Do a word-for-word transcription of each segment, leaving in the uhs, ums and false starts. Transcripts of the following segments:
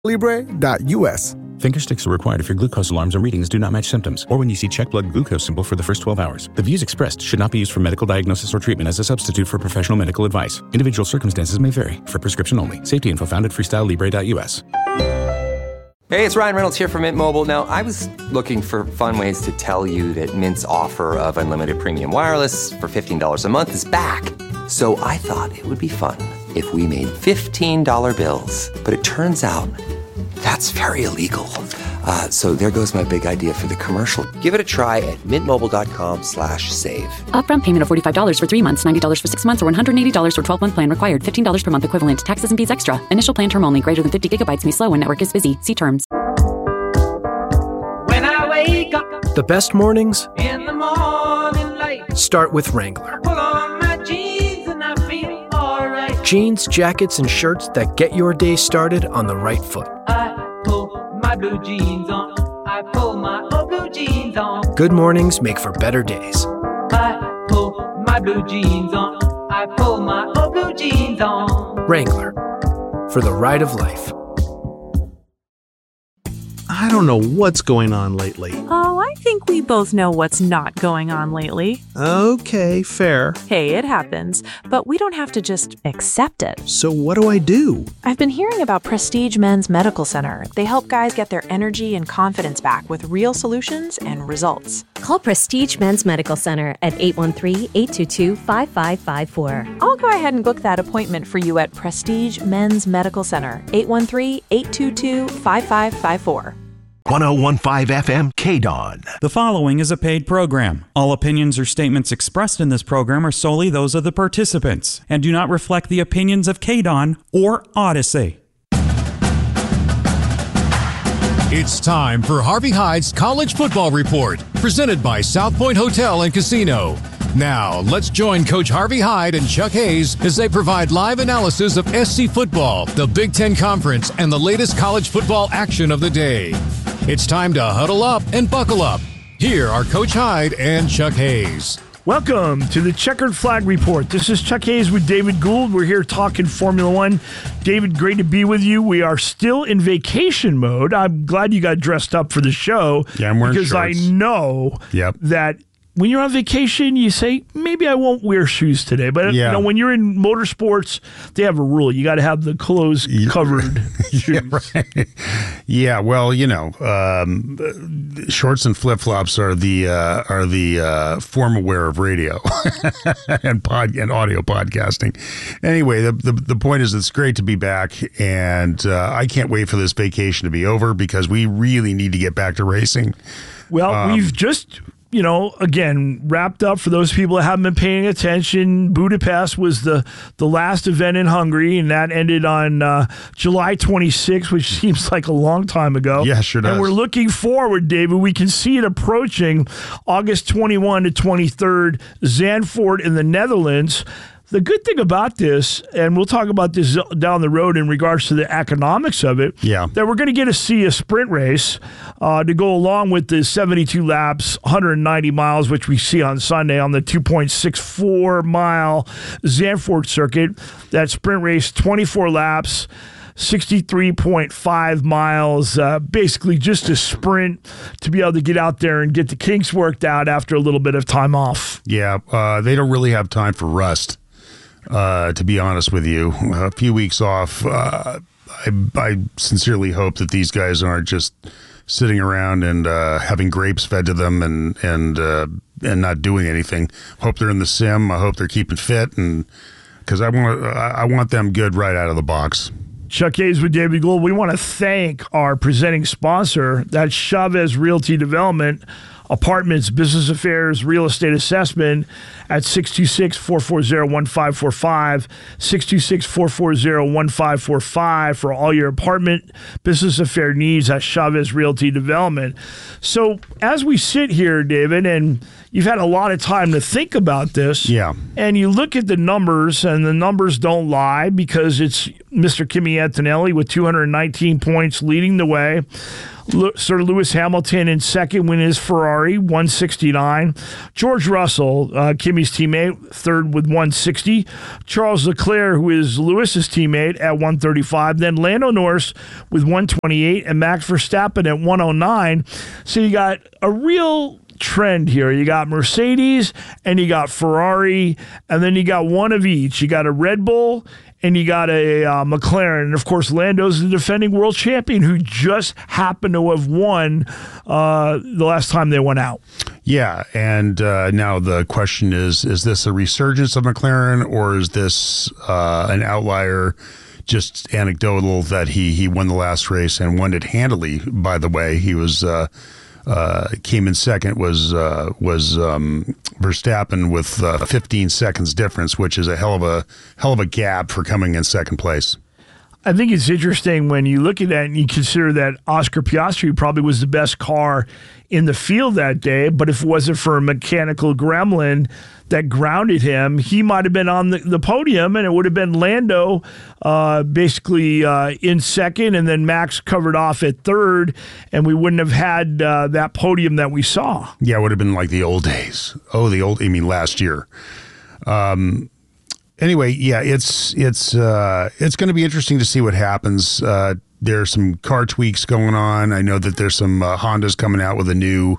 Libre dot U S. Finger sticks are required if your glucose alarms and readings do not match symptoms, or when you see check blood glucose symbol for the first twelve hours. The views expressed should not be used for medical diagnosis or treatment as a substitute for professional medical advice. Individual circumstances may vary. For prescription only. Safety info found at freestyle libre dot U S. Hey, it's Ryan Reynolds here from Mint Mobile. Now, I was looking for fun ways to tell you that Mint's offer of unlimited premium wireless for fifteen dollars a month is back. So I thought it would be fun if we made fifteen dollar bills. But it turns out that's very illegal. Uh, so there goes my big idea for the commercial. Give it a try at mintmobile.com slash save. Upfront payment of forty-five dollars for three months, ninety dollars for six months, or one hundred eighty dollars for twelve-month plan required. fifteen dollars per month equivalent. Taxes and fees extra. Initial plan term only. Greater than fifty gigabytes may slow when network is busy. See terms. When I wake up, the best mornings in the morning light, start with Wrangler. Pull on my jeans and I feel alright. Jeans, jackets, and shirts that get your day started on the right foot. I pull my blue jeans on. I pull my old blue jeans on. Good mornings make for better days. I pull my blue jeans on. I pull my old blue jeans on. Wrangler, for the ride of life. I don't know what's going on lately. Oh, I think we both know what's not going on lately. Okay, fair. Hey, it happens, but we don't have to just accept it. So what do I do? I've been hearing about Prestige Men's Medical Center. They help guys get their energy and confidence back with real solutions and results. Call Prestige Men's Medical Center at eight one three, eight two two, five five five four. I'll go ahead and book that appointment for you at Prestige Men's Medical Center, eight one three, eight two two, five five five four. one oh one point five F M K D O N. The following is a paid program. All opinions or statements expressed in this program are solely those of the participants and do not reflect the opinions of K D O N or Odyssey. It's time for Harvey Hyde's College Football Report, presented by South Point Hotel and Casino. Now, let's join Coach Harvey Hyde and Chuck Hayes as they provide live analysis of S C football, the Big Ten Conference, and the latest college football action of the day. It's time to huddle up and buckle up. Here are Coach Hyde and Chuck Hayes. Welcome to the Checkered Flag Report. This is Chuck Hayes with David Gould. We're here talking Formula One. David, great to be with you. We are still in vacation mode. I'm glad you got dressed up for the show. Yeah, I'm wearing because shorts. I know yep. that when you're on vacation, you say, maybe I won't wear shoes today. But yeah. you know, when you're in motorsports, they have a rule. You got to have the clothes covered shoes. Yeah, right. Yeah, well, you know, um, shorts and flip-flops are the uh, are the uh, formal wear of radio and pod and audio podcasting. Anyway, the, the the point is it's great to be back, and uh, I can't wait for this vacation to be over because we really need to get back to racing. Well, um, we've just... You know, again, wrapped up for those people that haven't been paying attention. Budapest was the, the last event in Hungary, and that ended on uh, July twenty-sixth, which seems like a long time ago. Yeah, sure does. And we're looking forward, David. We can see it approaching August twenty-first to twenty-third, Zandvoort in the Netherlands. The good thing about this, and we'll talk about this down the road in regards to the economics of it, yeah. that we're going to get to see a sprint race uh, to go along with the seventy-two laps, one hundred ninety miles, which we see on Sunday on the two point six four mile Zandvoort circuit. That sprint race, twenty-four laps, sixty-three point five miles, uh, basically just a sprint to be able to get out there and get the kinks worked out after a little bit of time off. Yeah, uh, they don't really have time for rust. Uh, to be honest with you, a few weeks off. Uh, I, I sincerely hope that these guys aren't just sitting around and uh, having grapes fed to them and and uh, and not doing anything. Hope they're in the sim. I hope they're keeping fit, and because I want I want them good right out of the box. Chuck Hayes with David Gould. We want to thank our presenting sponsor, that's Chavez Realty Development, Apartments, Business Affairs, Real Estate Assessment at six two six, four four zero, one five four five, six two six, four four zero, one five four five for all your apartment business affair needs at Chavez Realty Development. So as we sit here, David, and you've had a lot of time to think about this, yeah, and you look at the numbers, and the numbers don't lie because it's Mister Kimi Antonelli with two hundred nineteen points leading the way. Sir Lewis Hamilton in second with his Ferrari, one sixty-nine. George Russell, uh, Kimi's teammate, third with one sixty. Charles Leclerc, who is Lewis's teammate, at one thirty-five. Then Lando Norris with one twenty-eight and Max Verstappen at one oh nine. So you got a real trend here. You got Mercedes and you got Ferrari, and then you got one of each. You got a Red Bull and you got a uh, McLaren. And, of course, Lando's the defending world champion who just happened to have won uh, the last time they went out. Yeah, and uh, now the question is, is this a resurgence of McLaren, or is this uh, an outlier, just anecdotal, that he, he won the last race and won it handily, by the way. He was... Uh, Uh, came in second was uh, was um, Verstappen with uh, fifteen seconds difference, which is a hell of a hell of a gap for coming in second place. I think it's interesting when you look at that and you consider that Oscar Piastri probably was the best car in the field that day, but if it wasn't for a mechanical gremlin that grounded him, he might have been on the, the podium, and it would have been Lando uh, basically uh, in second, and then Max covered off at third, and we wouldn't have had uh, that podium that we saw. Yeah, it would have been like the old days. Oh, the old, I mean, last year. Um, anyway, yeah, it's it's uh, it's going to be interesting to see what happens. Uh, there's some car tweaks going on. I know that there's some uh, Hondas coming out with a new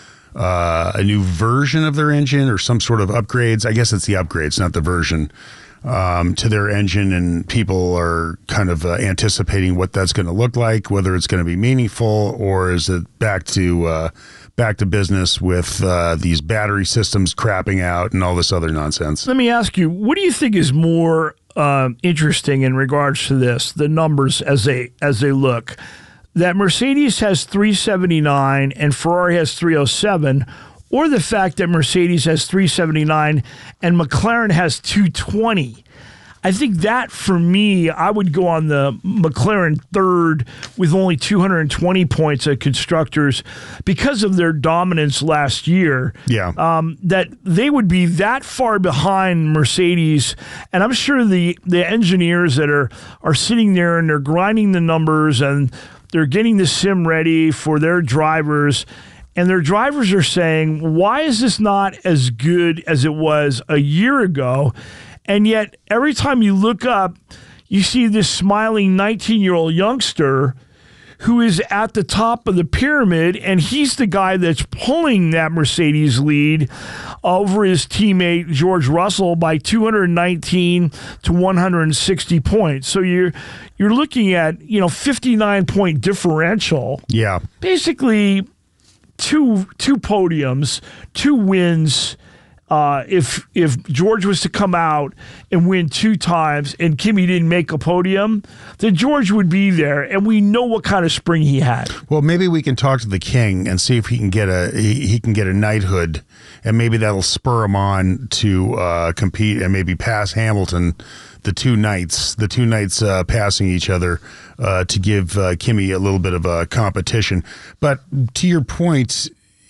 uh, a new version of their engine, or some sort of upgrades. I guess it's the upgrades, not the version, um, to their engine, and people are kind of uh, anticipating what that's going to look like, whether it's going to be meaningful, or is it back to uh, back to business with uh, these battery systems crapping out and all this other nonsense. Let me ask you, what do you think is more um, interesting in regards to this, the numbers as they as they look? That Mercedes has three seventy-nine and Ferrari has three oh seven, or the fact that Mercedes has three seventy-nine and McLaren has two twenty? I think that, for me, I would go on the McLaren third with only two hundred twenty points at Constructors because of their dominance last year. Yeah. Um, that they would be that far behind Mercedes. And I'm sure the, the engineers that are, are sitting there and they're grinding the numbers and they're getting the sim ready for their drivers, and their drivers are saying, why is this not as good as it was a year ago? And yet, every time you look up, you see this smiling nineteen-year-old youngster who is at the top of the pyramid, and he's the guy that's pulling that Mercedes lead over his teammate George Russell by two hundred nineteen to one hundred sixty points. So you're you're looking at, you know, fifty-nine point differential. Yeah. Basically, two two podiums, two wins. Uh, if if George was to come out and win two times and Kimi didn't make a podium, then George would be there, and we know what kind of spring he had. Well, maybe we can talk to the king and see if he can get a he, he can get a knighthood, and maybe that'll spur him on to uh, compete and maybe pass Hamilton, the two knights, the two knights uh, passing each other uh, to give uh, Kimi a little bit of a competition. But to your point,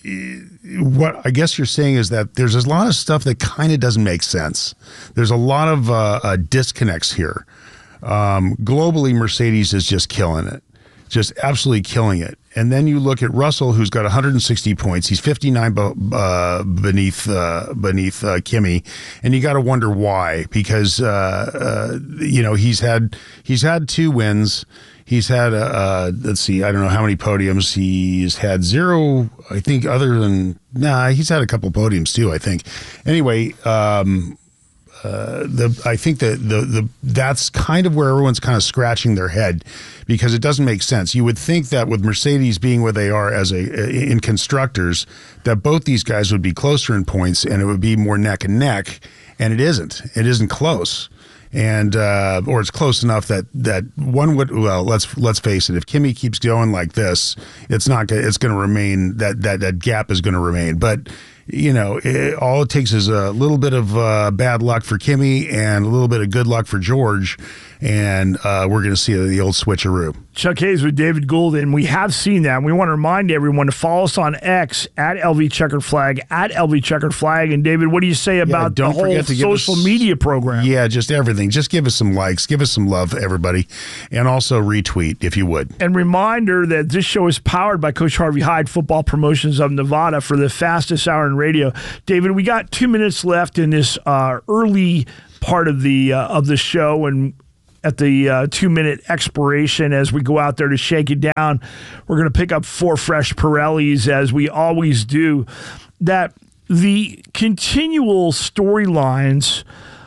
what I guess you're saying is that there's a lot of stuff that kind of doesn't make sense. There's a lot of uh, uh, disconnects here. Um, globally, Mercedes is just killing it, just absolutely killing it. And then you look at Russell, who's got one hundred sixty points. He's fifty-nine uh, beneath uh, beneath uh, Kimi, and you got to wonder why. Because uh, uh, you know he's had he's had two wins. He's had, uh, uh, let's see, I don't know how many podiums. He's had zero, I think, other than, nah, he's had a couple podiums too, I think. Anyway, um, uh, the I think that the, the that's kind of where everyone's kind of scratching their head, because it doesn't make sense. You would think that with Mercedes being where they are as a in constructors, that both these guys would be closer in points and it would be more neck and neck, and it isn't. It isn't close. And uh, or it's close enough that that one would, well, let's let's face it. If Kimi keeps going like this, it's not it's going to remain that that that gap is going to remain. But you know, it, all it takes is a little bit of uh, bad luck for Kimi and a little bit of good luck for George, and uh, we're going to see the old switcheroo. Chuck Hayes with David Gould, and we have seen that. We want to remind everyone to follow us on X at L V Checkered Flag, at L V Checkered Flag. And David, what do you say about yeah, don't the whole forget to give social us, media program? Yeah, just everything. Just give us some likes, give us some love, everybody, and also retweet if you would. And reminder that this show is powered by Coach Harvey Hyde, Football Promotions of Nevada, for the fastest hour in radio. David, we got two minutes left in this uh, early part of the uh, of the show, and at the uh, two-minute expiration, as we go out there to shake it down, we're going to pick up four fresh Pirellis, as we always do. That the continual storylines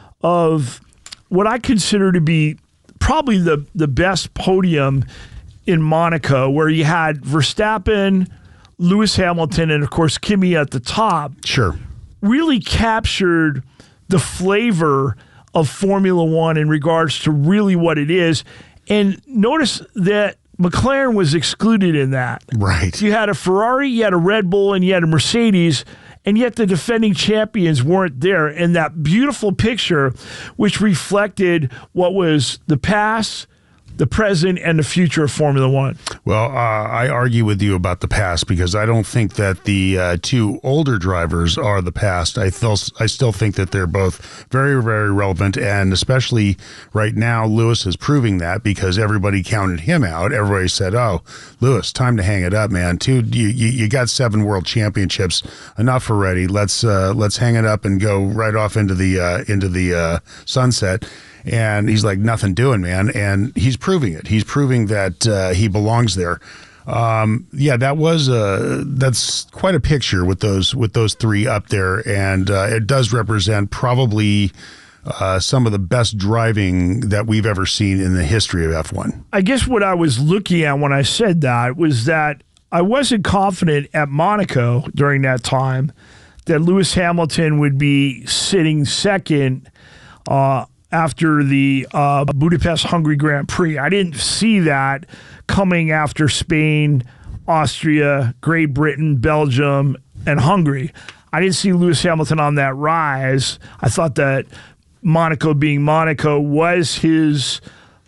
of what I consider to be probably the, the best podium in Monaco, where you had Verstappen, Lewis Hamilton, and, of course, Kimi at the top. Sure. Really captured the flavor of Formula One in regards to really what it is. And notice that McLaren was excluded in that. Right. You had a Ferrari, you had a Red Bull, and you had a Mercedes, and yet the defending champions weren't there. And that beautiful picture, which reflected what was the past, the present, and the future of Formula One. Well, uh, I argue with you about the past, because I don't think that the uh, two older drivers are the past. I, th- I still think that they're both very, very relevant, and especially right now, Lewis is proving that, because everybody counted him out. Everybody said, oh, Lewis, time to hang it up, man. Two, you, you, you got seven world championships. Enough already. Let's uh, let's hang it up and go right off into the, uh, into the uh, sunset. And he's like, nothing doing, man. And he's proving it. He's proving that uh, he belongs there. Um, yeah, that was uh, that's quite a picture with those with those three up there, and uh, it does represent probably uh, some of the best driving that we've ever seen in the history of F one. I guess what I was looking at when I said that was that I wasn't confident at Monaco during that time that Lewis Hamilton would be sitting second Uh, after the uh, Budapest-Hungary Grand Prix. I didn't see that coming after Spain, Austria, Great Britain, Belgium, and Hungary. I didn't see Lewis Hamilton on that rise. I thought that Monaco being Monaco was his,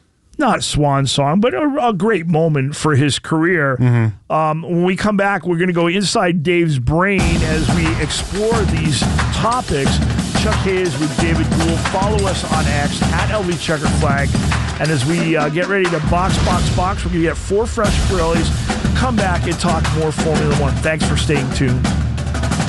not swan song, but a, a great moment for his career. Mm-hmm. Um, when we come back, we're going to go inside Dave's brain as we explore these topics. Chuck Hayes with David Gould. Follow us on X at L V Checkered Flag. And as we uh, get ready to box, box, box, we're going to get four fresh Pirellis, come back and talk more Formula One. Thanks for staying tuned.